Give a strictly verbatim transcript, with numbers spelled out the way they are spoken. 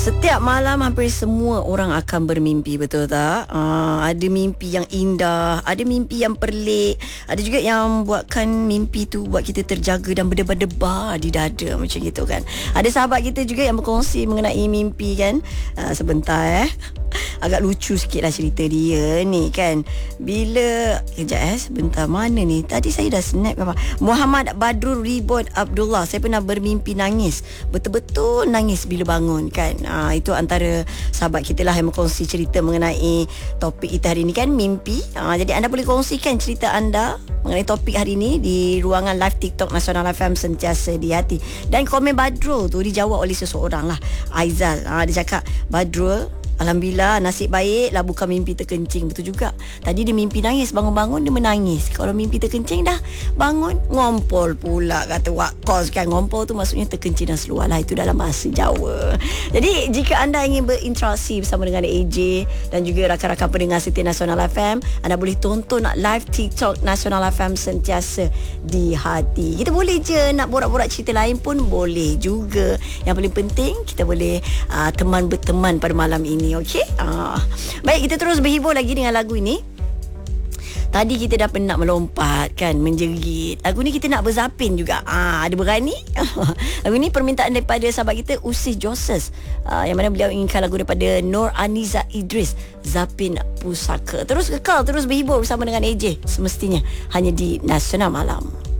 Setiap malam hampir semua orang akan bermimpi, betul tak? Uh, ada mimpi yang indah, ada mimpi yang pelik, ada juga yang buatkan mimpi tu buat kita terjaga dan berdebar-debar di dada macam gitu kan. Ada sahabat kita juga yang berkongsi mengenai mimpi kan. Uh, sebentar eh. Agak lucu sikit lah cerita dia ni kan. Bila Kejap eh sebentar, mana ni? Tadi saya dah snap apa. Muhammad Badrul Ribon Abdullah, saya pernah bermimpi nangis, betul-betul nangis bila bangun kan. ha, Itu antara sahabat kita lah yang berkongsi cerita mengenai topik kita hari ni kan, mimpi. ha, Jadi anda boleh kongsikan cerita anda mengenai topik hari ni di ruangan live TikTok Nasional F M Sentiasa di Hati. Dan komen Badrul tu dijawab oleh seseorang lah, Aizal. ha, Dia cakap, Badrul, alhamdulillah nasib baik lah bukan mimpi terkencing. Betul juga. Tadi dia mimpi nangis, bangun-bangun dia menangis. Kalau mimpi terkencing dah bangun ngompol pula, kata Wak Kos kan. Ngompol tu maksudnya terkencing dan seluar lah. Itu dalam bahasa Jawa. Jadi jika anda ingin berinteraksi bersama dengan A J dan juga rakan-rakan pendengar setia Nasional F M, anda boleh tonton live TikTok Nasional F M Sentiasa di Hati. Kita boleh je nak borak-borak cerita lain pun boleh juga. Yang paling penting kita boleh uh, teman berteman pada malam ini. Okey. Ah. Baik, kita terus berhibur lagi dengan lagu ini. Tadi kita dah pernah melompat kan, menjerit. Lagu ni kita nak berzapin juga. Ah, ada berani? Lagu ni permintaan daripada sahabat kita Usih Joses. Ah, yang mana beliau inginkan lagu daripada Nur Aniza Idris, Zapin Pusaka. Terus kekal, terus berhibur bersama dengan A J semestinya hanya di Nasional Malam.